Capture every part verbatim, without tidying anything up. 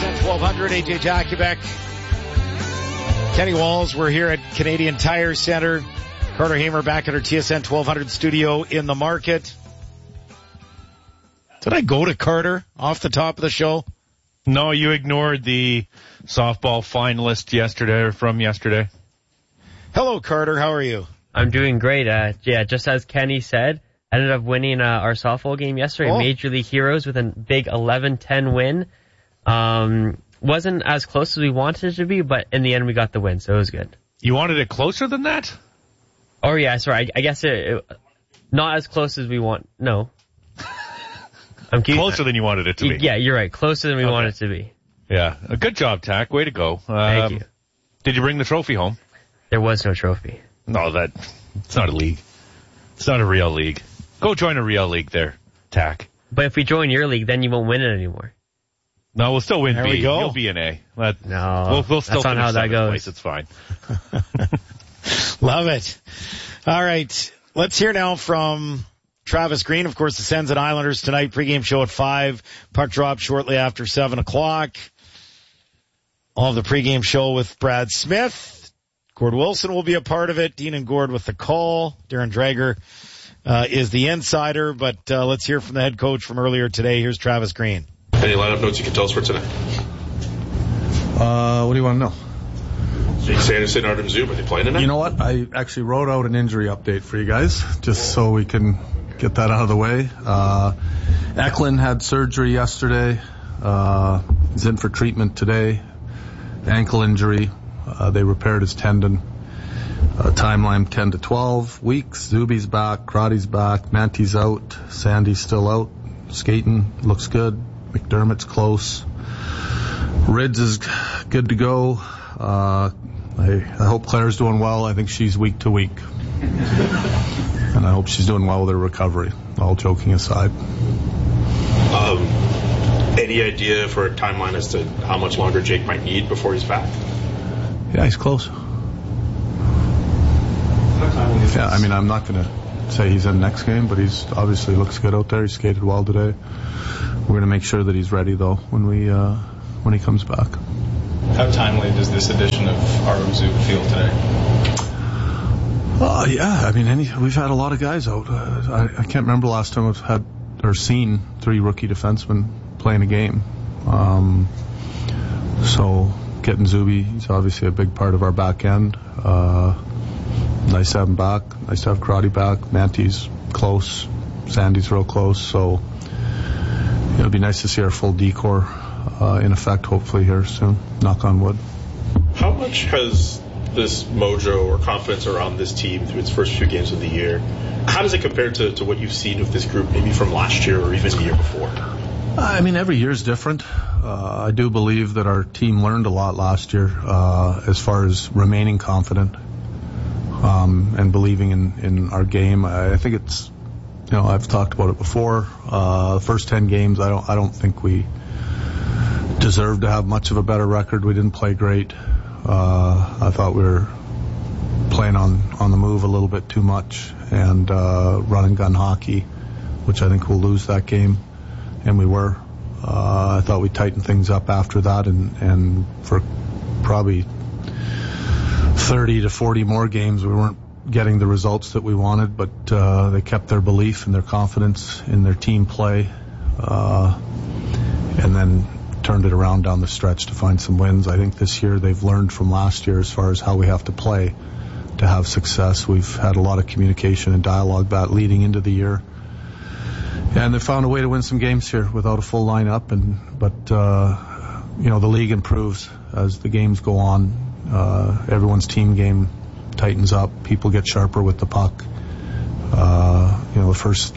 S N twelve hundred, A J Jakubek, Kenny Walls. We're here at Canadian Tire Center. Carter Hamer back at our T S N twelve hundred studio in the market. Did I go to Carter off the top of the show? No, you ignored the softball finalist yesterday or from yesterday. Hello, Carter. How are you? I'm doing great. Uh, yeah, just as Kenny said, I ended up winning uh, our softball game yesterday. Oh. Major League Heroes with a big eleven ten win. Um, wasn't as close as we wanted it to be, but in the end we got the win, so it was good. You wanted it closer than that? Oh, yeah, sorry. I, I guess it, it not as close as we want. No. I'm keep, Closer than you wanted it to be. Yeah, you're right. Closer than we okay. wanted it to be. Yeah. A good job, Tack. Way to go. Um, Thank you. Did you bring the trophy home? There was no trophy. No, that it's not a league. It's not a real league. Go join a real league there, Tack. But if we join your league, then you won't win it anymore. No, we'll still win there B. We go. You'll be an A. But no, we'll, we'll still that's not how that goes. Place. It's fine. Love it. All right. Let's hear now from Travis Green. Of course, the Sens and Islanders tonight. Pregame show at five. Puck drop shortly after seven o'clock. All of the pregame show with Brad Smith. Gord Wilson will be a part of it. Dean and Gord with the call. Darren Drager uh, is the insider. But uh, let's hear from the head coach from earlier today. Here's Travis Green. Any lineup notes you can tell us for tonight? Uh, what do you want to know? Jake Sanderson, Artem Zub, are they playing tonight? You know what? I actually wrote out an injury update for you guys, just so we can get that out of the way. Uh, Eklund had surgery yesterday. Uh, he's in for treatment today. Ankle injury. Uh, they repaired his tendon. Uh, timeline ten to twelve weeks. Zuby's back. Crotty's back. Manty's out. Sandy's still out. Skating looks good. McDermott's close. Rids is good to go. Uh, I, I hope Claire's doing well. I think she's week to week. And I hope she's doing well with her recovery, all joking aside. Um, any idea for a timeline as to how much longer Jake might need before he's back? Yeah, he's close. Yeah, I mean, I'm not going to say he's in next game, but he's obviously looks good out there. He skated well today. We're going to make sure that he's ready, though, when we uh, when he comes back. How timely does this edition of Artem Zub feel today? Uh, yeah, I mean, any, we've had a lot of guys out. Uh, I, I can't remember the last time I've had or seen three rookie defensemen playing a game. Um, so getting Zuby, he's obviously a big part of our back end. Uh, nice to have him back. Nice to have Crotty back. Manty's close. Sandy's real close. So it'll be nice to see our full decor uh, in effect, hopefully here soon. Knock on wood. How much has this mojo or confidence around this team through its first few games of the year, how does it compare to, to what you've seen with this group maybe from last year or even the year before? I mean, every year is different. Uh, I do believe that our team learned a lot last year uh, as far as remaining confident um, and believing in, in our game. I, I think it's, you know, I've talked about it before. Uh, the first ten games, I don't, I don't think we deserved to have much of a better record. We didn't play great. Uh, I thought we were playing on, on the move a little bit too much and uh, run and gun hockey, which I think we'll lose that game, and we were. Uh, I thought we tightened things up after that, and, and for probably thirty to forty more games, we weren't getting the results that we wanted, but uh, they kept their belief and their confidence in their team play, uh, and then turned it around down the stretch to find some wins. I think this year they've learned from last year as far as how we have to play to have success. We've had a lot of communication and dialogue that leading into the year. And they found a way to win some games here without a full lineup. And but uh, you know, the league improves as the games go on. Uh, everyone's team game tightens up. People get sharper with the puck. Uh, you know, the first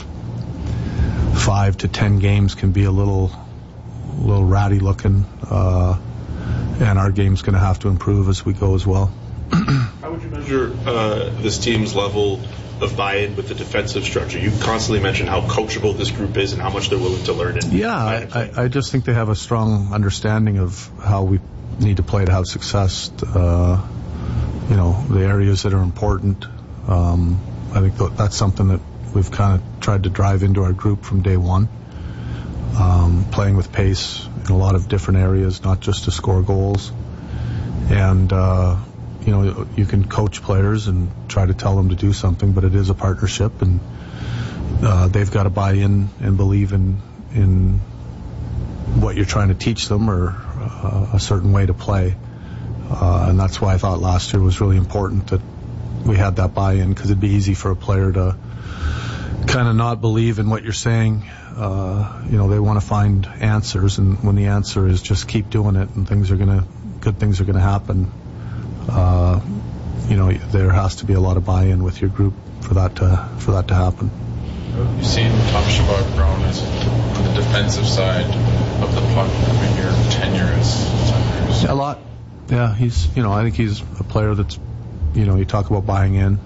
five to ten games can be a little, a little ratty looking, uh, and our game's going to have to improve as we go as well. How would you measure uh, this team's level of buy-in with the defensive structure? You constantly mention how coachable this group is and how much they're willing to learn. And yeah, I, I just think they have a strong understanding of how we need to play to have success. Uh, you know, the areas that are important. Um, I think th- that's something that we've kind of tried to drive into our group from day one. Um, playing with pace in a lot of different areas, not just to score goals. And, uh, you know, you can coach players and try to tell them to do something, but it is a partnership, and uh, they've got to buy in and believe in in what you're trying to teach them, or uh, a certain way to play. Uh, and that's why I thought last year was really important that we had that buy-in, because it'd be easy for a player to kind of not believe in what you're saying. Uh, you know, they want to find answers, and when the answer is just keep doing it and things are going to, good things are going to happen, uh, you know, there has to be a lot of buy-in with your group for that to, for that to happen. You've seen Tom Chabot grown as on the defensive side of the puck in your tenure as Senators. Yeah, a lot. Yeah, he's, you know, I think he's a player that's, you know, you talk about buying in.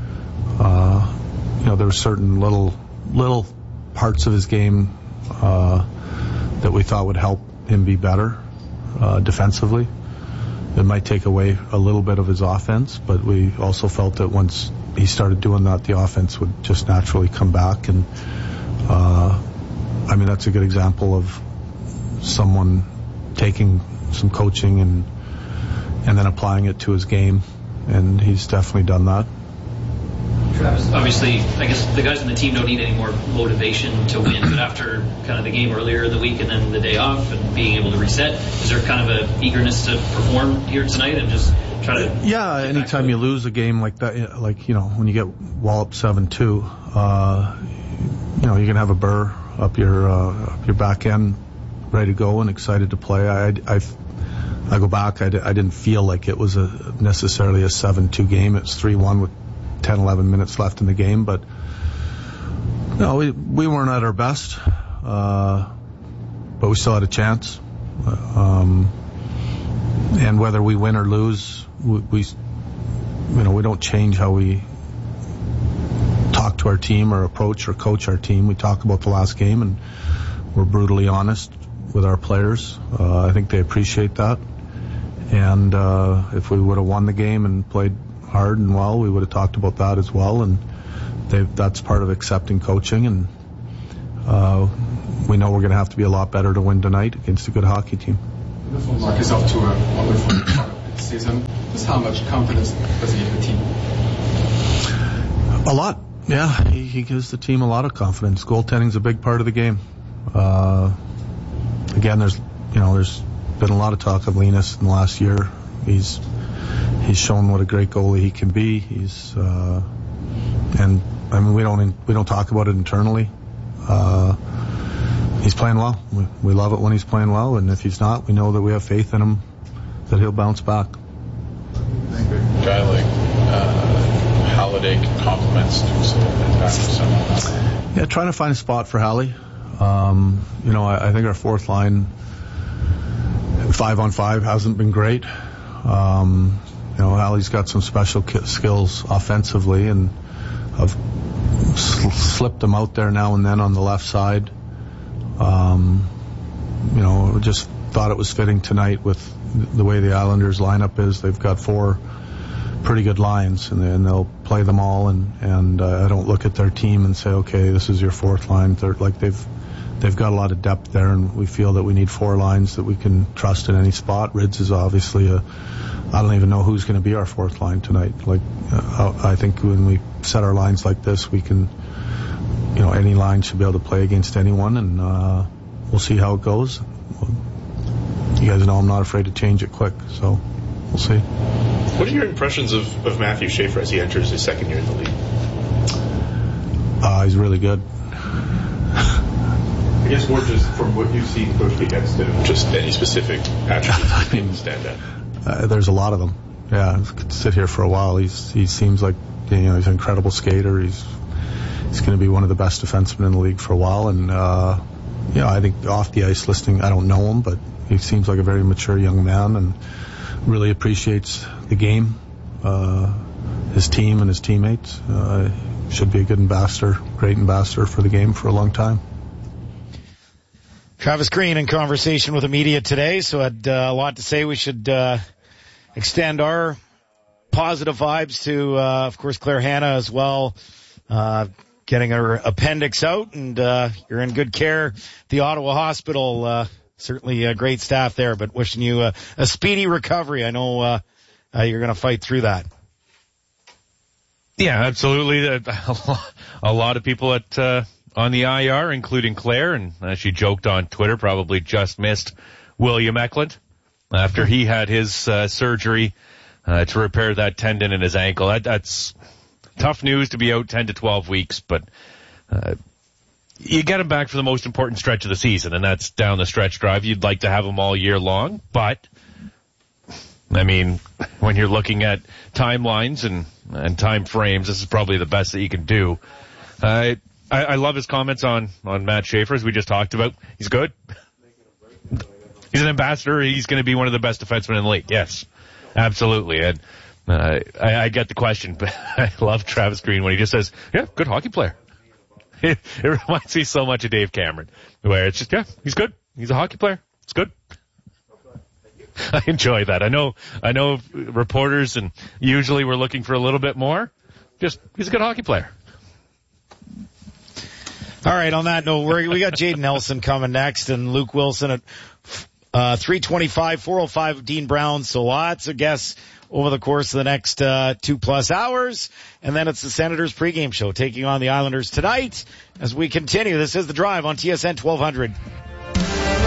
Uh, you know, there were certain little, little parts of his game, uh, that we thought would help him be better, uh, defensively. It might take away a little bit of his offense, but we also felt that once he started doing that, the offense would just naturally come back. And, uh, I mean, that's a good example of someone taking some coaching and, and then applying it to his game. And he's definitely done that. Travis, obviously, I guess the guys on the team don't need any more motivation to win, but after kind of the game earlier in the week and then the day off and being able to reset, is there kind of a eagerness to perform here tonight and just try to... Yeah, anytime you lose a game like that, like, you know, when you get walloped seven two, uh, you know, you can have a burr up your, uh, up your back end, ready to go and excited to play. I, I, I go back, I, I didn't feel like it was a necessarily a seven two game. It's three one with ten, eleven minutes left in the game, but no, we we weren't at our best, uh, but we still had a chance. Um, and whether we win or lose, we, we, you know, we don't change how we talk to our team or approach or coach our team. We talk about the last game, and we're brutally honest with our players. Uh, I think they appreciate that. And uh, if we would have won the game and played hard and well, we would have talked about that as well, and that's part of accepting coaching. And uh, we know we're going to have to be a lot better to win tonight against a good hockey team. Wonderful. Mark is off to a wonderful start of the season. Just how much confidence does he give the team? A lot. Yeah, he, he gives the team a lot of confidence. Goaltending's a big part of the game. Uh, again, there's you know there's been a lot of talk of Linus in the last year. He's He's shown what a great goalie he can be. He's, uh, and I mean, we don't, we don't talk about it internally. Uh, he's playing well. We, we love it when he's playing well. And if he's not, we know that we have faith in him that he'll bounce back. A guy like, uh, Halliday can complement Stu, so back to someone. Yeah, trying to find a spot for Hallie. Um, you know, I, I think our fourth line, five on five, hasn't been great. Um, You know, Hallie's got some special skills offensively, and I've sl- slipped him out there now and then on the left side. Um, you know, just thought it was fitting tonight with the way the Islanders lineup is. They've got four pretty good lines, and, they, and they'll play them all. And, and uh, I don't look at their team and say, okay, this is your fourth line. They're, like they've they've got a lot of depth there, and we feel that we need four lines that we can trust in any spot. Rids is obviously a I don't even know who's going to be our fourth line tonight. Like, uh, I think when we set our lines like this, we can, you know, any line should be able to play against anyone, and uh, we'll see how it goes. You guys know I'm not afraid to change it quick, so we'll see. What are your impressions of, of Matthew Schaefer as he enters his second year in the league? Uh, he's really good. I guess more just from what you've seen coached against him, just any specific attributes that can stand out. Uh, there's a lot of them. Yeah, I could sit here for a while. He's he seems like you know he's an incredible skater. He's he's going to be one of the best defensemen in the league for a while. And uh, you know, I think off the ice listening, I don't know him, but he seems like a very mature young man and really appreciates the game, uh, his team and his teammates. Uh, should be a good ambassador, great ambassador for the game for a long time. Travis Green in conversation with the media today, so had uh, a lot to say. We should uh, extend our positive vibes to, uh, of course, Claire Hanna as well, uh, getting her appendix out, and uh, you're in good care. The Ottawa Hospital, uh, certainly a great staff there, but wishing you a, a speedy recovery. I know uh, uh, you're going to fight through that. Yeah, absolutely. A lot of people at uh, on the I R, including Claire, and uh, she joked on Twitter, probably just missed William Eklund after he had his uh, surgery uh, to repair that tendon in his ankle. That, that's tough news to be out ten to twelve weeks, but uh, you get him back for the most important stretch of the season, and that's down the stretch drive. You'd like to have him all year long, but I mean, when you're looking at timelines and, and time frames, this is probably the best that you can do. Uh, I, I love his comments on, on Matt Schaefer, as we just talked about. He's good. He's an ambassador. He's going to be one of the best defensemen in the league. Yes, absolutely. And uh, I, I get the question, but I love Travis Green when he just says, yeah, good hockey player. It, it reminds me so much of Dave Cameron, where it's just, yeah, he's good. He's a hockey player. It's good. I enjoy that. I know, I know reporters, and usually we're looking for a little bit more. Just, he's a good hockey player. All right, on that note, we're, we got Jaden Nelson coming next and Luke Wilson at uh three twenty-five, four oh five Dean Brown. So lots of guests over the course of the next uh two plus hours. And then it's the Senators pregame show taking on the Islanders tonight as we continue. This is The Drive on T S N twelve hundred.